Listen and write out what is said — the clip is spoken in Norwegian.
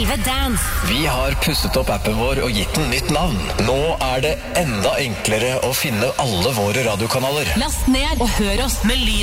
TV Dance. Vi har pusset opp appen vår og gitt den nytt navn. Nå er det enda enklere å finne alle våre radiokanaler. Last ned og hør oss med lyd.